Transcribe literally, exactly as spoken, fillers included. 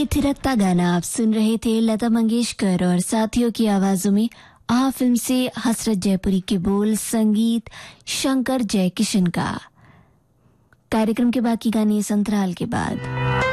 ये थिरकता गाना आप सुन रहे थे लता मंगेशकर और साथियों की आवाजों में। आ फिल्म से हसरत जयपुरी के बोल, संगीत शंकर जयकिशन का। कार्यक्रम के बाकी गाने संतराल के बाद।